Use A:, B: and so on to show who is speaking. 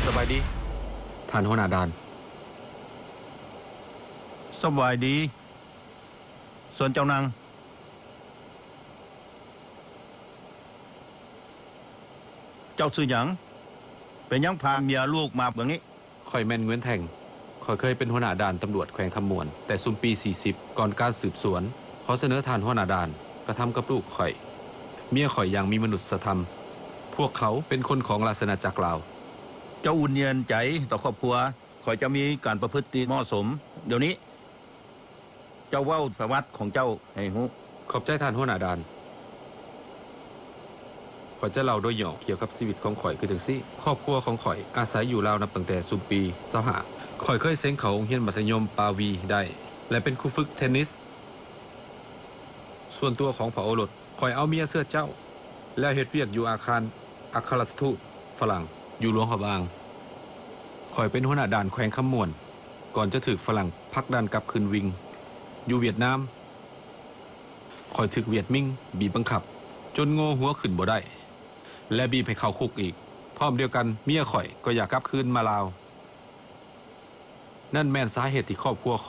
A: บายดีท่านหัวหน้าด่าน
B: สบายดีส่วนเจ้านางเจ้าซื้อหยังเป็นยังพาเมียลูกมาแบบนี้
A: ข่อยแม่นเงินแท่งข่อยเคยเป็นหัวหน้าด่านตำรวจแขวงคำมวนแต่ซุมปี40ก่อนการสืบสวนขอเสนอท่านหัวหน้าด่านกระทำกับลูกข่อยเมียข่อยอย่างมีมนุษยธรรมพวกเขาเป็นคนของราชอาณาจักรลาว
B: เจ้าอุ่นเย็นใจต่อครอบครัวข่อยจะมีการประพฤติเหมาะสมเดี๋ยวนี้เจ้าเว้าประวัติของเจ้าให้ฮู้
A: ขอบใจท่านหัวหน้าด่านข่อยจะเล่าโดยย่อเกี่ยวกับชีวิตของข่อยคือจังซี่ครอบครัวของข่อยอาศัยอยู่ลาวนับตั้งแต่ซุมปี25ข่อยเคยเซ็งเขาโรงเรียนมัธยมปาวีได้และเป็นครูฝึกเทนนิสส่วนตัวของพระโอรสข่อยเอาเมียเสื้อเจ้าแล้วเฮ็ดเวียกอยู่อาคารอัครราชทูตฝรั่งอยู่หลวงพระบางข่อยเป็นหัวหน้าด่านแขวงคำมวนก่อนจะถูกฝรั่งผลักดันกลับคืนวิงอยู่เวียดนามข่อยถูกเวียดมิงบีบบังคับจนโง่หัวขึ้นบ่ได้และบีบให้เข้าคุกอีกพร้อมเดียวกันเมียข่อยก็อยากกลับคืนมาลาวนั่นแม่นสาเหตุที่ครอบครัว